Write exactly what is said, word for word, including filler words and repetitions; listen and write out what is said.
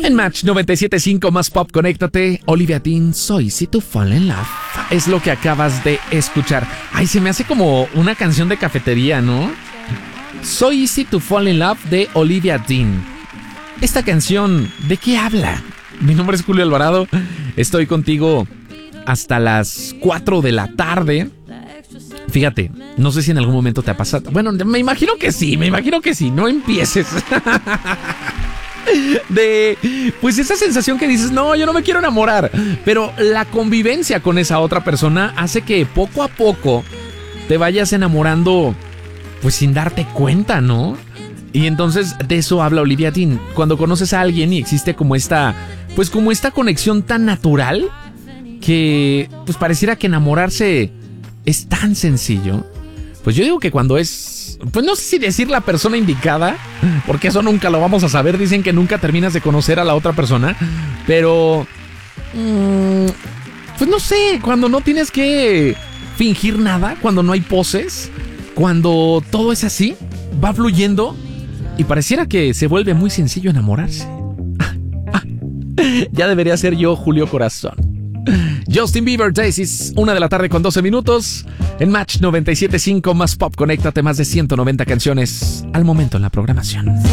En Match noventa y siete punto cinco más pop, conéctate. Olivia Dean, So Easy to Fall in Love. Es lo que acabas de escuchar. Ay, se me hace como una canción de cafetería, ¿no? So Easy to Fall in Love de Olivia Dean. Esta canción, ¿de qué habla? Mi nombre es Julio Alvarado. Estoy contigo hasta las cuatro de la tarde. Fíjate, no sé si en algún momento te ha pasado. Bueno, me imagino que sí, me imagino que sí. No empieces. De, pues esa sensación que dices, no, yo no me quiero enamorar. Pero la convivencia con esa otra persona hace que poco a poco te vayas enamorando, pues sin darte cuenta, ¿no? Y entonces de eso habla Olivia Dean. Cuando conoces a alguien y existe como esta, pues como esta conexión tan natural que pues pareciera que enamorarse es tan sencillo. Pues yo digo que cuando es, pues no sé si decir la persona indicada, porque eso nunca lo vamos a saber. Dicen que nunca terminas de conocer a la otra persona, pero mmm, pues no sé, cuando no tienes que fingir nada, cuando no hay poses, cuando todo es así, va fluyendo y pareciera que se vuelve muy sencillo enamorarse. Ya debería ser yo, Julio Corazón. Justin Bieber, Daisies, una de la tarde con doce minutos. En Match noventa y siete punto cinco más pop, conéctate, más de ciento noventa canciones al momento en la programación.